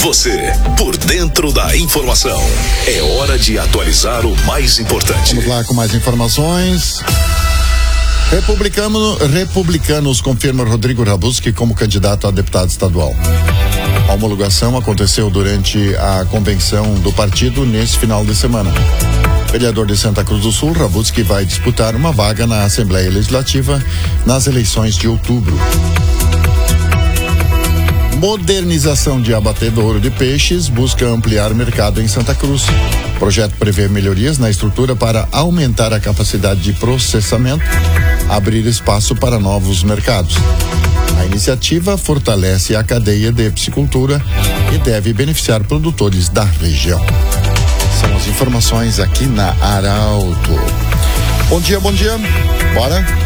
Você, por dentro da informação. É hora de atualizar o mais importante. Vamos lá com mais informações. Republicanos confirma Rodrigo Rabuski como candidato a deputado estadual. A homologação aconteceu durante a convenção do partido nesse final de semana. O vereador de Santa Cruz do Sul, Rabuski, vai disputar uma vaga na Assembleia Legislativa nas eleições de outubro. Modernização de abatedouro de peixes busca ampliar o mercado em Santa Cruz. O projeto prevê melhorias na estrutura para aumentar a capacidade de processamento, abrir espaço para novos mercados. A iniciativa fortalece a cadeia de piscicultura e deve beneficiar produtores da região. São as informações aqui na Arauto. Bom dia, bora?